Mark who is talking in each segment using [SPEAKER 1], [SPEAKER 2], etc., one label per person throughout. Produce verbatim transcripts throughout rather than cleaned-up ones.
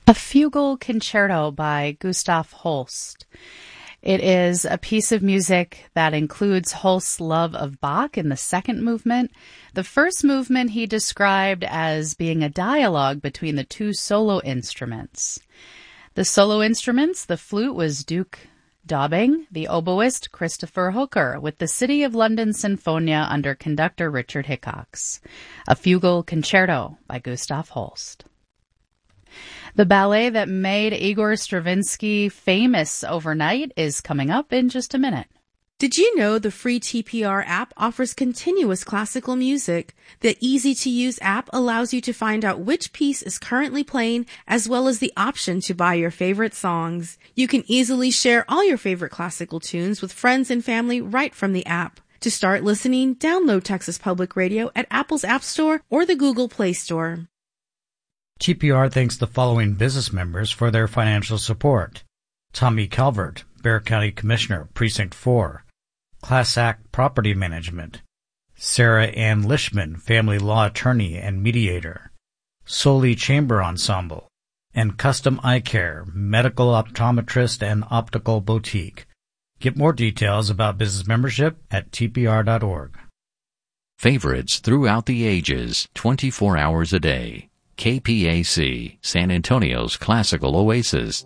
[SPEAKER 1] A Fugal Concerto by Gustav Holst. It is a piece of music that includes Holst's love of Bach in the second movement. The first movement he described as being a dialogue between the two solo instruments. The solo instruments, the flute was Duke Dobbing, the oboist Christopher Hooker, with the City of London Sinfonia under conductor Richard Hickox. A Fugal Concerto by Gustav Holst. The ballet that made Igor Stravinsky famous overnight is coming up in just a minute.
[SPEAKER 2] Did you know the free T P R app offers continuous classical music? The easy-to-use app allows you to find out which piece is currently playing, as well as the option to buy your favorite songs. You can easily share all your favorite classical tunes with friends and family right from the app. To start listening, download Texas Public Radio at Apple's App Store or the Google Play Store.
[SPEAKER 3] T P R thanks the following business members for their financial support: Tommy Calvert, Bexar County Commissioner, Precinct four; Class Act Property Management; Sarah Ann Lishman, Family Law Attorney and Mediator; Soli Chamber Ensemble; and Custom Eye Care, Medical Optometrist and Optical Boutique. Get more details about business membership at T P R dot org.
[SPEAKER 4] Favorites throughout the ages, twenty-four hours a day. K P A C, San Antonio's classical oasis.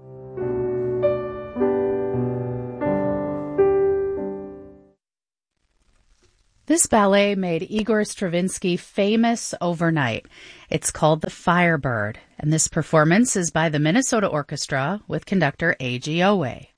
[SPEAKER 1] This ballet made Igor Stravinsky famous overnight. It's called The Firebird, and this performance is by the Minnesota Orchestra with conductor A G Owe.